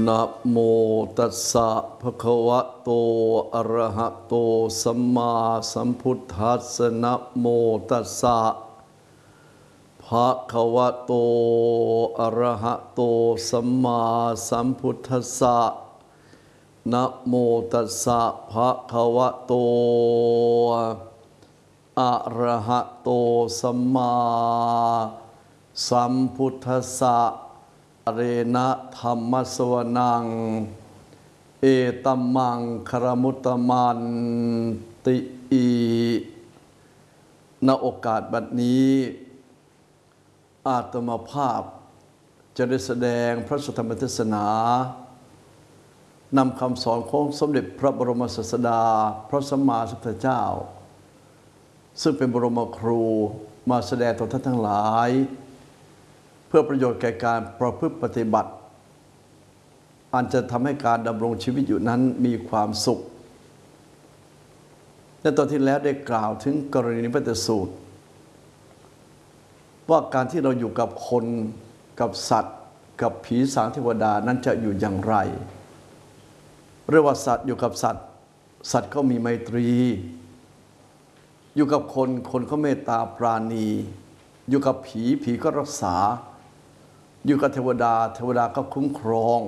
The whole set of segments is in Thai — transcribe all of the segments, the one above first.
นะโมตัสสะภะคะวะโตอะระหะโตสัมมาสัมพุทธัสสะนะโมตัสสะภะคะวะโตอะระหะโตสัมมาสัมพุทธัสสะนะโมตัสสะภะคะวะโตอะระหะโตสัมมาสัมพุทธัสสะเรนะธัมมัสสวนังเอตัมมังคารมุตตมันติอีณโอกาสบัดนี้อาตมาภาพจะได้แสดงพระสุธรรมเทศนานำคำสอนของสมเด็จพระบรมศาสดาพระสัมมาสัมพุทธเจ้าซึ่งเป็นบรมครูมาแสดงต่อท่านทั้งหลายเพื่อประโยชน์แก่การประพฤติปฏิบัติอันจะทำให้การดำรงชีวิตอยู่นั้นมีความสุขในตอนที่แล้วได้กล่าวถึงกรณีนิพพานสูตรว่าการที่เราอยู่กับคนกับสัตว์กับผีสางเทวดานั้นจะอยู่อย่างไรเรียกว่าสัตว์อยู่กับสัตว์สัตว์เขามีไมตรีอยู่กับคนคนเขาเมตตาปราณีอยู่กับผีผีก็รักษาอยู่กับเทวดาเทวดาก็คุ้มครอง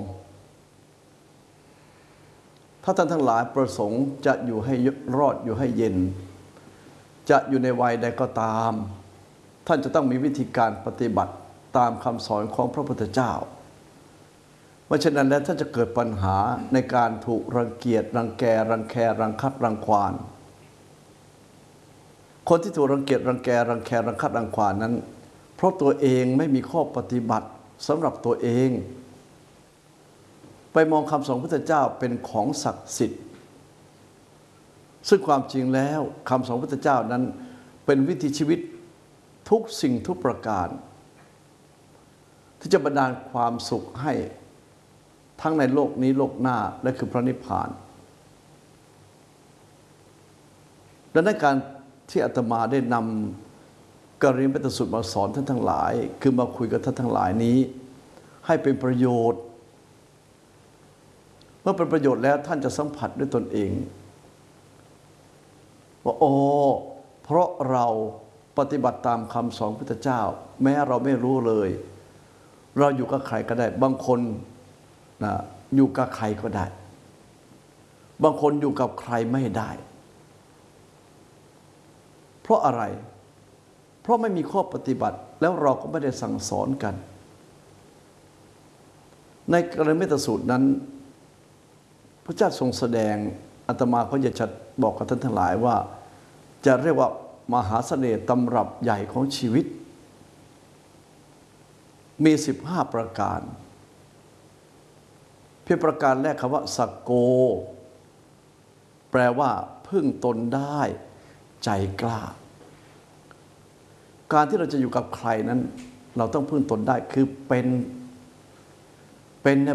ถ้าท่านทั้งหลายประสงค์จะอยู่ให้รอดอยู่ให้เย็นจะอยู่ในวัยใดก็ตามท่านจะต้องมีวิธีการปฏิบัติตามคำสอนของพระพุทธเจ้าเพราะฉะนั้นแล้วท่านจะเกิดปัญหาในการถูกรังเกียจรังแกรังแครังคัดรังควานคนที่ถูกรังเกียจรังแกรังแครังคัดรังควานนั้นเพราะตัวเองไม่มีข้อปฏิบัติสำหรับตัวเองไปมองคำสอนพระพุทธเจ้าเป็นของศักดิ์สิทธิ์ซึ่งความจริงแล้วคำสอนพระพุทธเจ้านั้นเป็นวิถีชีวิตทุกสิ่งทุกประการที่จะบันดาลความสุขให้ทั้งในโลกนี้โลกหน้าและคือพระนิพพานดังนั้นการที่อาตมาได้นำกรณีนิพพานสูตรมาสอนท่านทั้งหลายคือมาคุยกับท่านทั้งหลายนี้ให้เป็นประโยชน์เมื่อเป็นประโยชน์แล้วท่านจะสัมผัสด้วยตนเองว่าโอ้เพราะเราปฏิบัติตามคำสอนพระพุทธเจ้าแม้เราไม่รู้เลยเราอยู่กับใครก็ได้บางคนนะอยู่กับใครก็ได้บางคนอยู่กับใครไม่ได้เพราะอะไรเพราะไม่มีข้อปฏิบัติแล้วเราก็ไม่ได้สั่งสอนกันในกรณีเมตสูตรนั้นพระเจ้าทรงแสดงอาตมาก็จะชัดบอกกับท่านทั้งหลายว่าจะเรียกว่ามหาเสน่ห์ตำรับใหญ่ของชีวิตมี15ประการเพียงประการแรกคำว่าสักโกแปลว่าพึ่งตนได้ใจกล้าการที่เราจะอยู่กับใครนั้นเราต้องพึ่งตนได้คือเป็น